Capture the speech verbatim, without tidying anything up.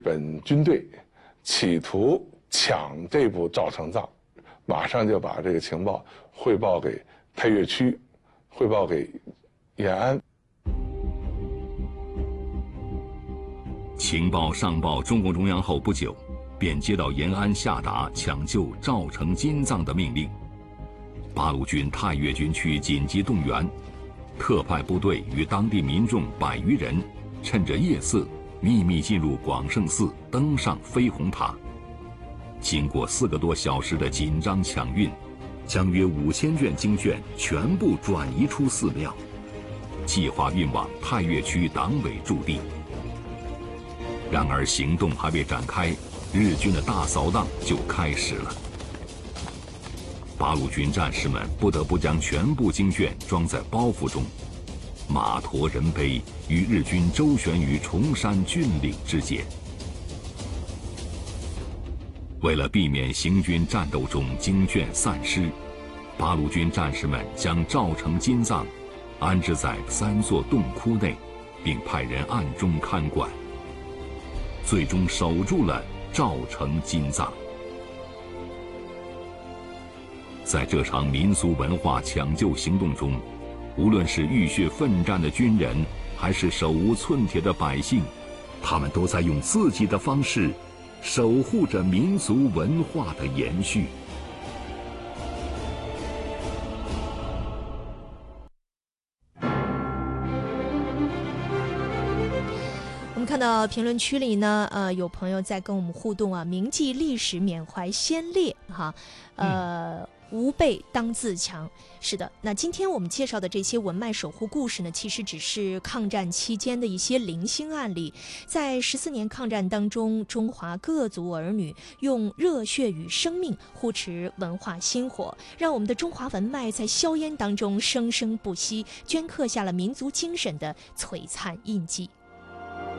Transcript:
本军队企图抢这部赵成藏，马上就把这个情报汇报给太岳区，汇报给延安。 情报上报中共中央后不久，便接到延安下达抢救赵成金藏的命令。八路军太岳军区紧急动员，特派部队与当地民众百余人，趁着夜色秘密进入广胜寺，登上飞虹塔。经过四个多小时的紧张抢运，将约五千卷经卷全部转移出寺庙，计划运往太岳区党委驻地。然而行动还未展开，日军的大扫荡就开始了。八路军战士们不得不将全部经卷装在包袱中，马驮人背，与日军周旋于崇山峻岭之间。为了避免行军战斗中经卷散失，八路军战士们将赵成金藏安置在三座洞窟内，并派人暗中看管，最终守住了赵成金藏。在这场民俗文化抢救行动中，无论是浴血奋战的军人，还是手无寸铁的百姓，他们都在用自己的方式守护着民族文化的延续。 我们看到评论区里呢，呃，有朋友在跟我们互动啊，铭记历史，缅怀先烈，哈，呃。嗯吾辈当自强。是的，那今天我们介绍的这些文脉守护故事呢，其实只是抗战期间的一些零星案例。在十四年抗战当中，中华各族儿女用热血与生命护持文化薪火，让我们的中华文脉在硝烟当中生生不息，镌刻下了民族精神的璀璨印记。